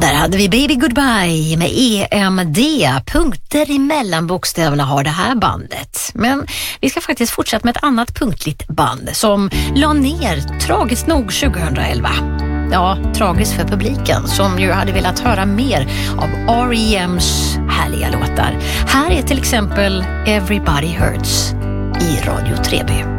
Där hade vi Baby Goodbye med EMD. Punkter emellan bokstäverna har det här bandet. Men vi ska faktiskt fortsätta med ett annat punktligt band som la ner tragiskt nog 2011. Ja, tragiskt för publiken som ju hade velat höra mer av R.E.M's härliga låtar. Här är till exempel Everybody Hurts i Radio 3B.